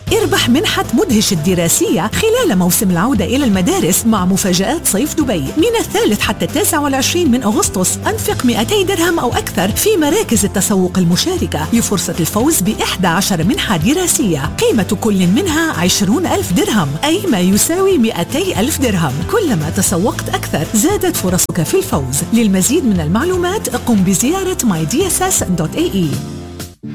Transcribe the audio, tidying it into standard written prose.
اربح منحة مدهش الدراسية خلال موسم العودة إلى المدارس مع مفاجآت صيف دبي من 3 حتى 29 من أغسطس. أنفق 200 درهم أو أكثر في مراكز التسوق المشاركة لفرصة الفوز ب11 منحة دراسية قيمة كل منها 20,000 درهم، أي ما يساوي 200,000 درهم. كلما تسوقت أكثر زادت فرصك في الفوز. للمزيد من المعلومات قم بزيارة mydss.ae.